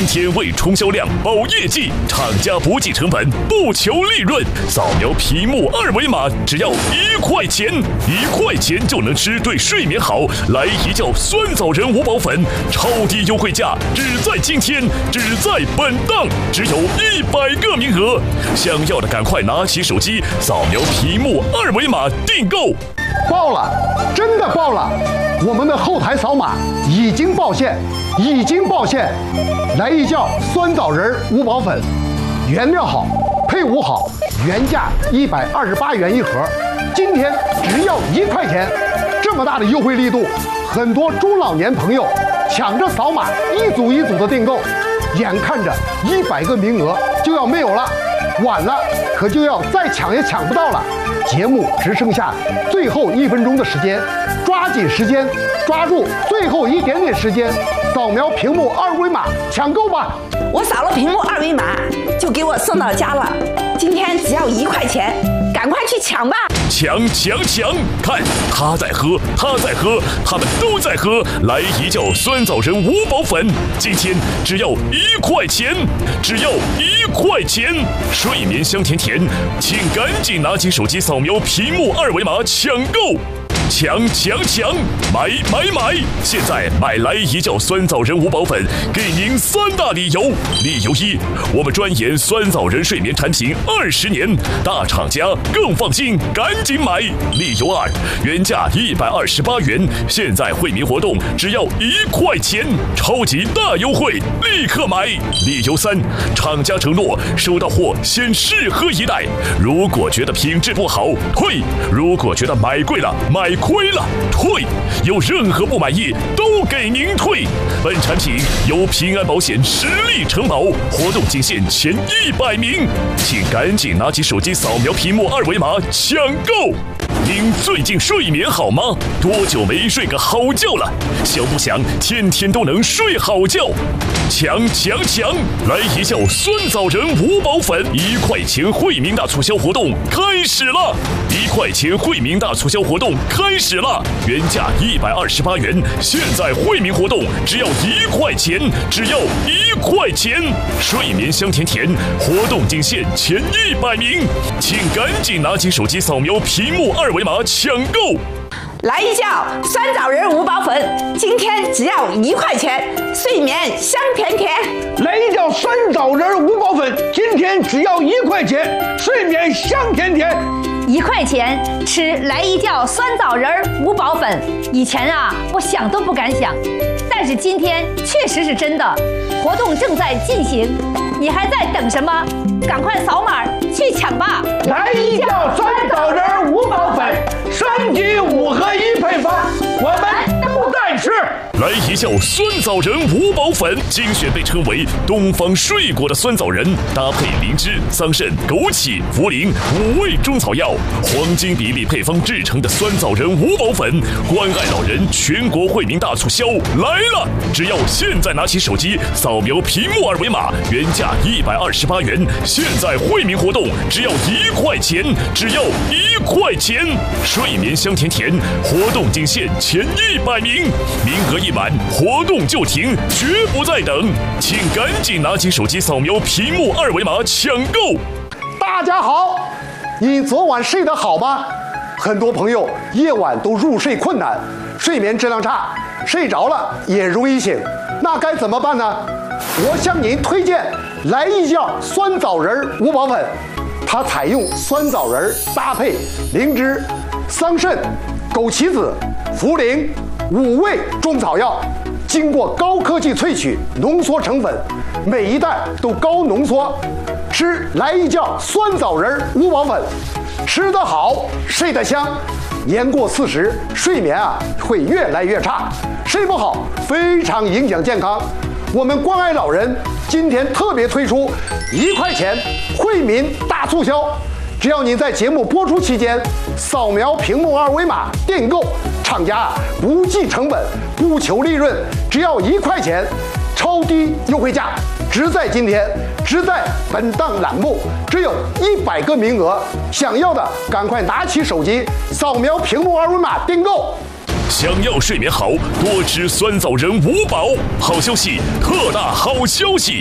天为冲销量、保业绩，厂家不计成本，不求利润，扫描屏幕二维码，只要1块钱，1块钱就能吃对睡眠好，来一觉酸枣仁5宝粉，超低优惠价，只在今天，只在本档，只有100个名额，想要的赶快拿起手机，扫描屏幕二维码订购。 爆了，真的爆了！我们的后台扫码已经爆线，来一觉酸枣仁5宝粉，原料好，配伍好，原价128元一盒，今天只要1块钱，这么大的优惠力度，很多中老年朋友抢着扫码，一组一组的订购，眼看着100个名额就要没有了，晚了可就要再抢也抢不到了。节目只剩下最后1分钟的时间，抓紧时间，抓住最后一点点时间，扫描屏幕二维码抢购吧！ 我扫了屏幕二维码，就给我送到家了。今天只要1块钱，赶快去抢吧！ 抢！看他在喝，他们都在喝。来一觉酸枣仁5宝粉，今天只要1块钱，睡眠香甜甜，请赶紧拿起手机扫描屏幕二维码抢购。抢！买！现在买来一觉酸枣仁5宝粉，给您3大理由。理由1，我们专研酸枣仁睡眠产品20年，大厂家更放心，赶紧买。理由2，原价128元，现在惠民活动只要1块钱，超级大优惠，立刻买。理由3，厂家承诺收到货先试喝1袋，如果觉得品质不好退，如果觉得买贵了买亏了退，有任何不满意都给您退。本产品由平安保险实力承保，活动仅限前100名，请赶紧拿起手机扫描屏幕二维码抢购。您最近睡眠好吗？多久没睡个好觉了？想不想天天都能睡好觉？抢！来一觉酸枣仁5宝粉，1块钱惠民大促销活动开始了！1块钱惠民大促销活动开始了，原价128元，现在惠民活动只要1块钱，睡眠香甜甜，活动仅限前100名，请赶紧拿起手机扫描屏幕二维码抢购。 来一觉酸枣仁5宝粉，今天只要1块钱，睡眠香甜甜。 来一觉酸枣仁5宝粉，今天只要1块钱，睡眠香甜甜。 1块钱吃来一觉酸枣仁5宝粉，以前我想都不敢想，但是今天确实是真的，活动正在进行，你还在等什么？赶快扫码去抢吧！ 来一觉酸枣仁5宝粉，3级5合1配方，我们都在吃。 来一觉酸枣仁5宝粉，精选被称为东方睡果的酸枣仁，搭配灵芝、桑葚、枸杞、茯苓5味中草药，黄金比例配方制成的酸枣仁5宝粉，关爱老人全国惠民大促销来了！只要现在拿起手机扫描屏幕二维码，原价128元，现在惠民活动只要1块钱，睡眠香甜甜，活动仅限前100名，名额一满，活动就停，绝不再等，请赶紧拿起手机扫描屏幕二维码抢购。 大家好，你昨晚睡得好吗？很多朋友夜晚都入睡困难，睡眠质量差，睡着了也容易醒，那该怎么办呢？我向您推荐来一觉酸枣仁5宝粉，它采用酸枣仁搭配灵芝、桑葚、枸杞子、茯苓5味中草药，经过高科技萃取浓缩成粉，每一袋都高浓缩。吃来一觉酸枣仁5宝粉，吃得好，睡得香。年过40，睡眠会越来越差，睡不好非常影响健康。我们关爱老人今天特别推出1块钱惠民大促销，只要您在节目播出期间扫描屏幕二维码订购，厂家不计成本，不求利润，只要1块钱，超低优惠价，只在今天，只在本档栏目，只有100个名额，想要的赶快拿起手机扫描屏幕二维码订购。 想要睡眠好，多吃酸枣仁5宝。好消息，特大好消息！